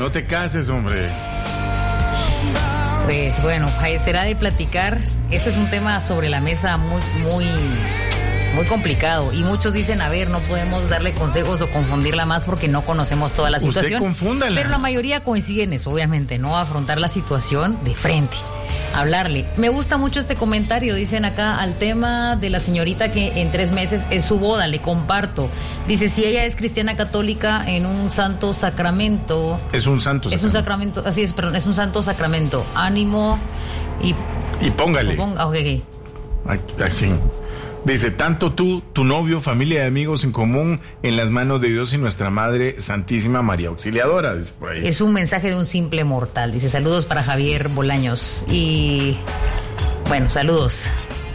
No te cases, hombre. Pues bueno, será de platicar. Este es un tema sobre la mesa muy complicado. Y muchos dicen, a ver, no podemos darle consejos o confundirla más porque no conocemos toda la situación. Usted confúndala. Pero la mayoría coincide en eso, obviamente, no afrontar la situación de frente. Hablarle. Me gusta mucho este comentario, dicen acá, al tema de la señorita que en 3 meses es su boda, le comparto. Dice, si ella es cristiana católica en un santo sacramento. Es un santo sacramento. Es un sacramento, así es, perdón, es un santo sacramento. Ánimo y póngale. Okay. Aquí. Dice, tanto tú, tu novio, familia y amigos en común en las manos de Dios y nuestra Madre Santísima María Auxiliadora, dice por ahí. Es un mensaje de un simple mortal. Dice, saludos para Javier Bolaños. Y bueno, saludos.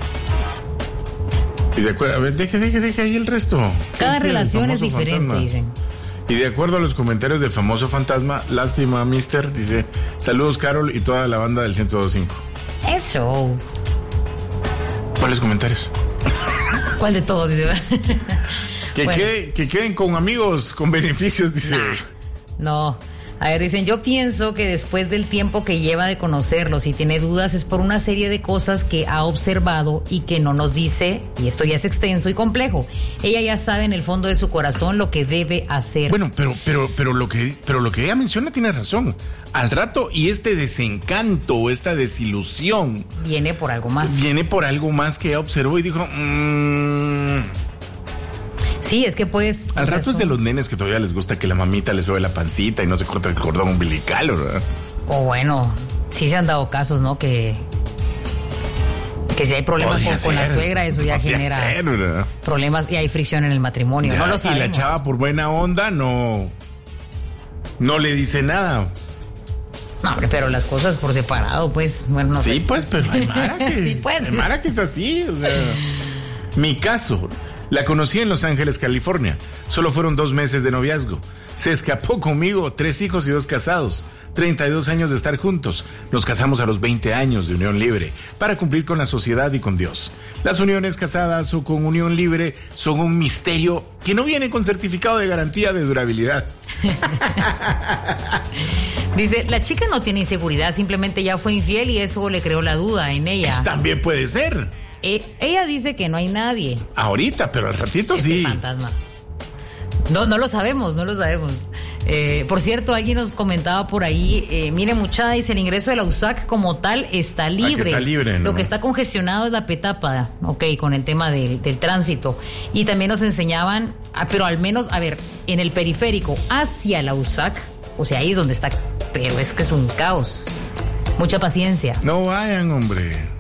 Y de acuerdo, a ver, deje ahí el resto. Cada relación es diferente, fantasma. dicen. Y de acuerdo a los comentarios del famoso fantasma, lástima, mister, dice, saludos, Carol y toda la banda del 102.5. Eso. ¿Cuáles comentarios? ¿Cuál de todos? Dice. Que queden con amigos, con beneficios, dice. No. A ver, dicen, yo pienso que después del tiempo que lleva de conocerlos y tiene dudas es por una serie de cosas que ha observado y que no nos dice, y esto ya es extenso y complejo. Ella ya sabe en el fondo de su corazón lo que debe hacer. Bueno, pero lo que ella menciona tiene razón. Al rato, y este desencanto, esta desilusión viene por algo más. Viene por algo más que ella observó y dijo, Sí, es que pues... Al rato es de los nenes que todavía les gusta que la mamita les sobe la pancita y no se corta el cordón umbilical, ¿verdad? O bueno, sí se han dado casos, ¿no? Que si hay problemas con la suegra, eso ya genera problemas y hay fricción en el matrimonio. Ya, no lo sabemos. Y la chava por buena onda no le dice nada. No, hombre, pero las cosas por separado, pues, bueno, no sé. Sí, pues, pero hay mara que, sí, pues. Hay mara que es así, o sea. Mi caso, la conocí en Los Ángeles, California. Solo fueron 2 meses de noviazgo. Se escapó conmigo, 3 hijos y 2 casados. 32 años de estar juntos. Nos casamos a los 20 años de unión libre para cumplir con la sociedad y con Dios. Las uniones casadas o con unión libre son un misterio que no viene con certificado de garantía de durabilidad. Dice, la chica no tiene inseguridad, simplemente ya fue infiel y eso le creó la duda en ella. Eso también puede ser. Ella dice que no hay nadie. Ahorita, pero al ratito sí. Fantasma. No lo sabemos. Por cierto, alguien nos comentaba por ahí, mire muchacha, dice, el ingreso de la USAC como tal está libre. Está libre, ¿no? Lo que está congestionado es la Petapa, con el tema del tránsito. Y también nos enseñaban, pero al menos, a ver, en el periférico hacia la USAC, o sea, ahí es donde está, pero es que es un caos. Mucha paciencia. No vayan, hombre.